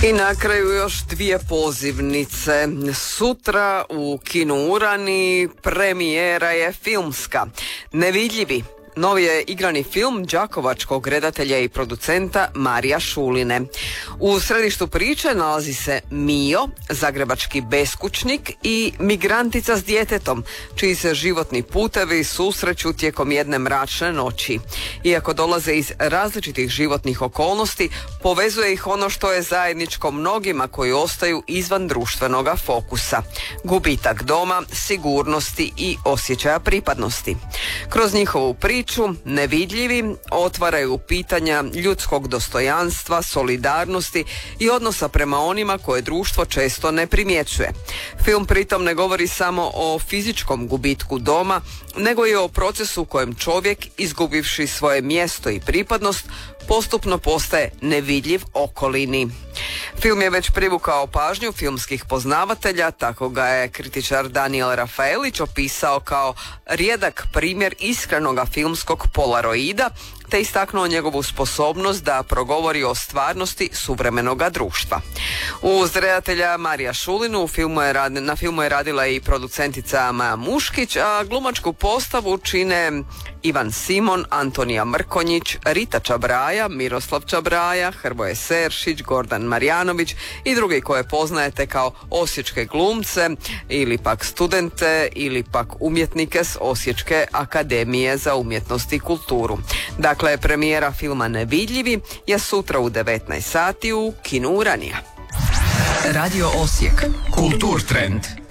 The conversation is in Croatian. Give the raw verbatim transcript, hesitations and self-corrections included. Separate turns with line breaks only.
I na kraju još dvije pozivnice. Sutra u kinu Urani premijera je filmska Nevidljivi. Novi je igrani film đakovačkog redatelja i producenta Marija Šuline. U središtu priče nalazi se Mio, zagrebački beskućnik, i migrantica s djetetom, čiji se životni putevi susreću tijekom jedne mračne noći. Iako dolaze iz različitih životnih okolnosti, povezuje ih ono što je zajedničko mnogima koji ostaju izvan društvenoga fokusa. Gubitak doma, sigurnosti i osjećaja pripadnosti. Kroz njihovu priču Nevidljivi otvaraju pitanja ljudskog dostojanstva, solidarnosti i odnosa prema onima koje društvo često ne primjećuje. Film pritom ne govori samo o fizičkom gubitku doma, nego i o procesu u kojem čovjek, izgubivši svoje mjesto i pripadnost, postupno postaje nevidljiv okolini. Film je već privukao pažnju filmskih poznavatelja, tako ga je kritičar Daniel Rafaelić opisao kao rijedak primjer iskrenoga filmskog polaroida, te istaknuo njegovu sposobnost da progovori o stvarnosti suvremenoga društva. Uz redatelja Marija Šulinu u filmu je rad, na filmu je radila i producentica Maja Muškić, a glumačku postavu čine Ivan Simon, Antonija Mrkonjić, Rita Čabraja, Miroslav Čabraja, Hrvoje Seršić, Gordan Marjanović i drugi koje poznajete kao osječke glumce ili pak studente ili pak umjetnike s Osječke akademije za umjetnost i kulturu. Dakle, premijera filma Nevidljivi je sutra u devetnaest sati u kinu Uranija.
Radio Osijek. Kulturtrend.